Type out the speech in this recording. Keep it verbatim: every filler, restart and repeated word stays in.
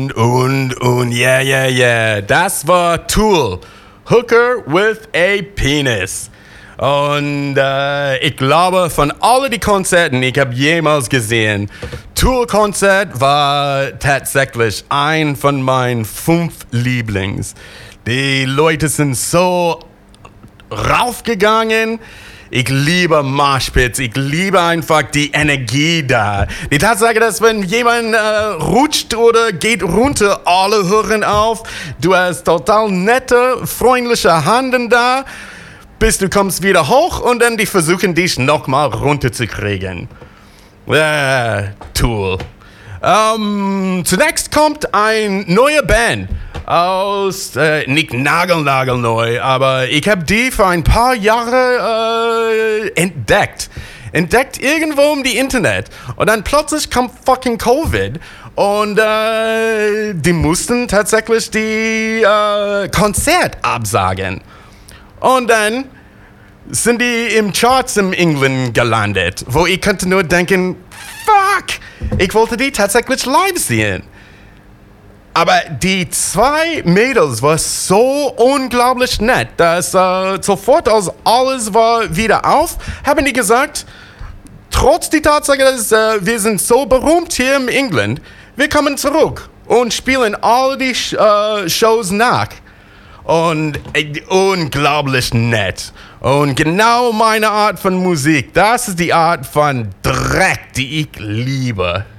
Und, und, yeah, yeah, yeah, das war Tool. Hooker with a Penis. Und äh, ich glaube, von allen die Konzerten, die ich habe jemals gesehen, Tool-Konzert war tatsächlich ein von meinen fünf Lieblings. Die Leute sind so raufgegangen. Ich liebe Moshpits, ich liebe einfach die Energie da. Die Tatsache, dass wenn jemand äh, rutscht oder geht runter, alle hören auf. Du hast total nette, freundliche Handen da, bis du kommst wieder hoch und dann die versuchen dich nochmal runterzukriegen. Äh, Tool. Ähm, zunächst kommt ein neuer Band aus, äh, nicht nagelnagelneu, aber ich habe die vor ein paar Jahren äh, entdeckt. Entdeckt irgendwo im Internet. Und dann plötzlich kam fucking Covid und äh, die mussten tatsächlich die äh, Konzert absagen. Und dann sind die im Charts in England gelandet, wo ich konnte nur denken, fuck, ich wollte die tatsächlich live sehen. Aber die zwei Mädels waren so unglaublich nett, dass äh, sofort, als alles war wieder auf, haben die gesagt, trotz der Tatsache, dass äh, wir sind so berühmt hier in England, wir kommen zurück und spielen all die äh, Shows nach. Und äh, unglaublich nett. Und genau meine Art von Musik, das ist die Art von Dreck, die ich liebe.